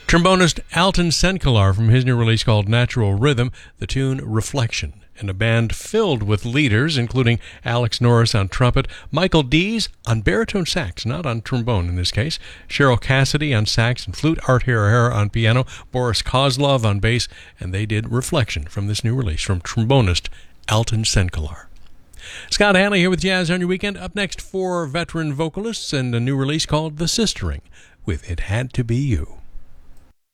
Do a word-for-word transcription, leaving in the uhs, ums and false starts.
Trombonist Alton Senkelar from his new release called Natural Rhythm, the tune Reflection, and a band filled with leaders, including Alex Norris on trumpet, Michael Dees on baritone sax, not on trombone in this case, Cheryl Cassidy on sax and flute, Art Herrera on piano, Boris Kozlov on bass, and they did Reflection from this new release from trombonist Alton Senkelar. Scott Hanley here with Jazz on Your Weekend. Up next, four veteran vocalists and a new release called The Sistering with It Had to Be You.